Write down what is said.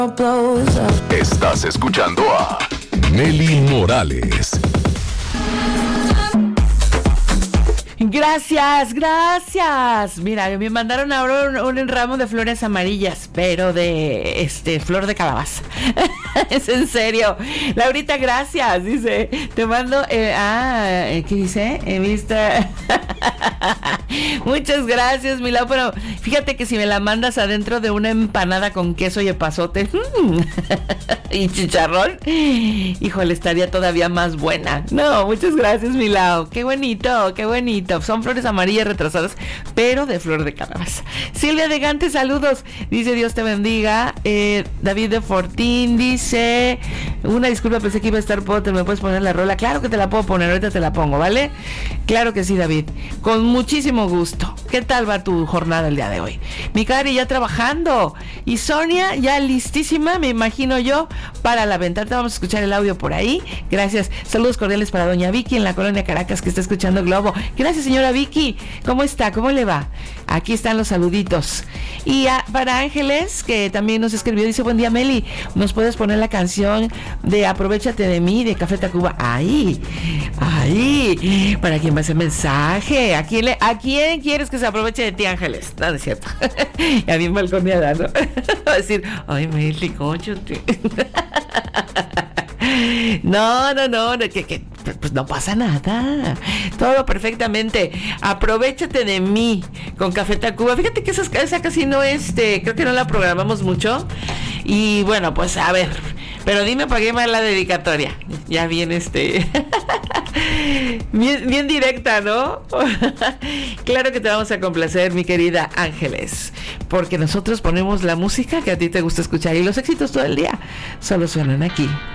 Estás escuchando a Nelly Morales. Gracias. Mira, me mandaron ahora un ramo de flores amarillas, pero de flor de calabaza. Es en serio. Laurita, gracias. Dice, te mando, ¿qué dice? Vista. Muchas gracias, mi Lau, pero fíjate que si me la mandas adentro de una empanada con queso y epazote y chicharrón, híjole, estaría todavía más buena. No, muchas gracias, mi Lau. Qué bonito, qué bonito. Son flores amarillas retrasadas, pero de flor de calabaza. Silvia de Gante, saludos. Dice, Dios te bendiga. David de Fortín dice, una disculpa, pensé que iba a estar Potter, ¿me puedes poner la rola? Claro que te la puedo poner, ahorita te la pongo, ¿vale? Claro que sí, David, con muchísimo gusto. ¿Qué tal va tu jornada el día de hoy? Mi Cari ya trabajando y Sonia ya listísima, me imagino yo, para la venta. Ahorita vamos a escuchar el audio por ahí. Gracias. Saludos cordiales para doña Vicky en la colonia Caracas, que está escuchando Globo. Gracias, señora Vicky. ¿Cómo está? ¿Cómo le va? Aquí están los saluditos. Y para Ángeles, que también nos escribió, dice, buen día, Meli, ¿nos puedes poner la canción de Aprovechate de mí, de Café Tacuba? Ahí, ¿para quién va ese mensaje? ¿A quién quieres que se aproveche de ti, Ángeles? No, es cierto. Ya bien balconeada, ¿no? Va a decir, ay, Meli, cóchate. No, que pues no pasa nada, todo perfectamente. Aprovechate de mí con Café Tacuba. Fíjate que esa casi no creo que no la programamos mucho. Y bueno, pues a ver, pero dime para qué va la dedicatoria. Ya bien bien directa, ¿no? Claro que te vamos a complacer, mi querida Ángeles, porque nosotros ponemos la música que a ti te gusta escuchar y los éxitos todo el día solo suenan aquí